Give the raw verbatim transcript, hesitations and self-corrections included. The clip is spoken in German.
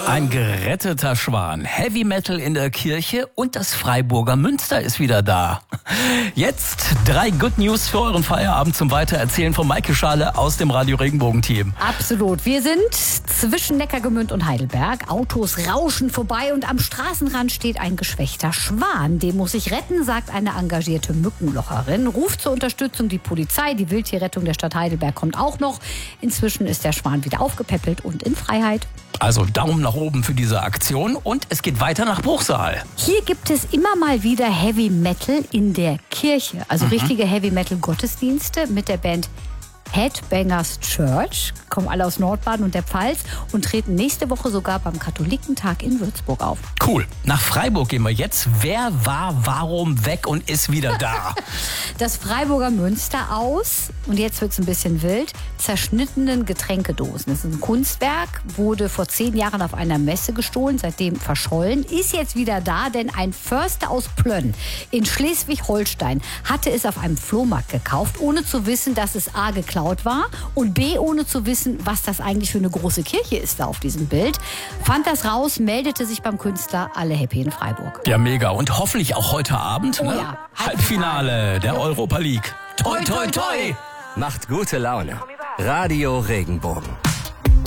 Ein geretteter Schwan, Heavy Metal in der Kirche und das Freiburger Münster ist wieder da. Jetzt drei Good News für euren Feierabend zum Weitererzählen von Maike Schale aus dem Radio Regenbogen-Team. Absolut. Wir sind zwischen Neckargemünd und Heidelberg. Autos rauschen vorbei und am Straßenrand steht ein geschwächter Schwan. Den muss ich retten, sagt eine engagierte Mückenlocherin. Ruft zur Unterstützung die Polizei. Die Wildtierrettung der Stadt Heidelberg kommt auch noch. Inzwischen ist der Schwan wieder aufgepäppelt und in Freiheit. Also Daumen nach oben für diese Aktion und es geht weiter nach Bruchsal. Hier gibt es immer mal wieder Heavy Metal in der Kirche. Also mhm. richtige Heavy Metal Gottesdienste mit der Band Headbangers Church, kommen alle aus Nordbaden und der Pfalz und treten nächste Woche sogar beim Katholikentag in Würzburg auf. Cool. Nach Freiburg gehen wir jetzt. Wer war warum weg und ist wieder da? Das Freiburger Münster aus, und jetzt wird es ein bisschen wild, zerschnittenen Getränkedosen. Das ist ein Kunstwerk, wurde vor zehn Jahren auf einer Messe gestohlen, seitdem verschollen, ist jetzt wieder da, denn ein Förster aus Plönn in Schleswig-Holstein hatte es auf einem Flohmarkt gekauft, ohne zu wissen, dass es A geklaut war und B, ohne zu wissen, was das eigentlich für eine große Kirche ist da auf diesem Bild. Fand das raus, meldete sich beim Künstler, alle happy in Freiburg. Ja, mega. Und hoffentlich auch heute Abend, oh, ne? Ja. Halbfinale der Europa League. Toi, toi, toi! Macht gute Laune. Radio Regenbogen.